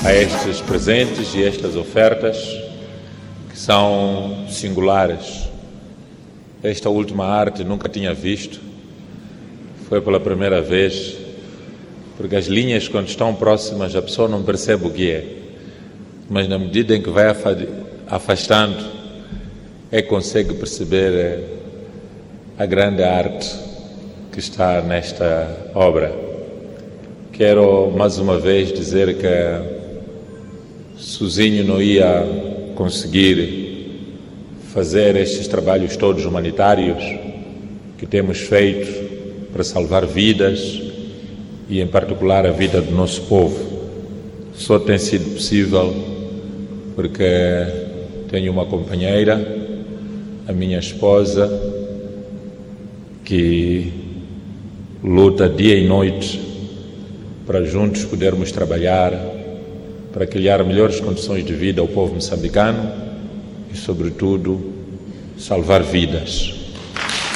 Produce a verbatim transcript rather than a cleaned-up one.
a estes presentes e estas ofertas que são singulares. Esta última arte nunca tinha visto, foi pela primeira vez, porque as linhas, quando estão próximas, a pessoa não percebe o que é, mas na medida em que vai afastando, é que consegue perceber a grande arte que está nesta obra. Quero mais uma vez dizer que sozinho não ia conseguir fazer estes trabalhos todos humanitários que temos feito para salvar vidas e, em particular, a vida do nosso povo. Só tem sido possível porque tenho uma companheira, a minha esposa, que luta dia e noite para juntos podermos trabalhar para criar melhores condições de vida ao povo moçambicano e, sobretudo, salvar vidas.